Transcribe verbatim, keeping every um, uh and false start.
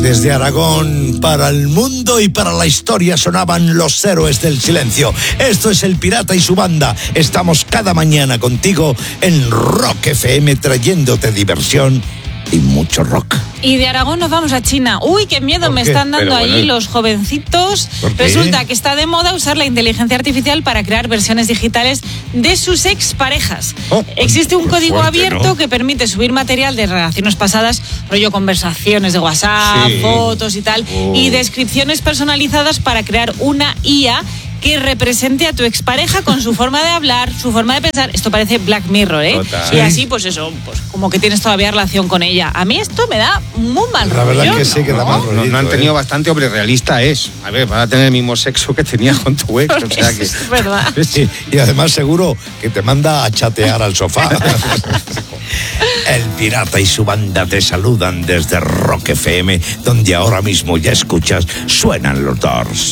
desde Aragón para el mundo y para la historia sonaban los héroes del silencio. Esto es El Pirata y su banda. Estamos cada mañana contigo en Rock F M trayéndote diversión y mucho rock. Y de Aragón nos vamos a China. Uy, qué miedo me están dando bueno, allí los jovencitos. Resulta que está de moda usar la inteligencia artificial para crear versiones digitales de sus exparejas. Oh, Existe un código fuerte, abierto ¿no? que permite subir material de relaciones pasadas, rollo conversaciones de WhatsApp, sí. fotos y tal, oh. y descripciones personalizadas para crear una I A que represente a tu expareja con su forma de hablar, su forma de pensar. Esto parece Black Mirror, ¿eh? Total. Y así, pues eso, pues como que tienes todavía relación con ella. A mí esto me da muy mal rollo. La verdad que sí, que da mal rollo. No, no han tenido eh. bastante, hombre, realista es. A ver, van a tener el mismo sexo que tenías con tu ex. O sea que... Es verdad. Sí, y además seguro que te manda a chatear al sofá. El Pirata y su banda te saludan desde Rock F M, donde ahora mismo ya escuchas Suenan los Doors.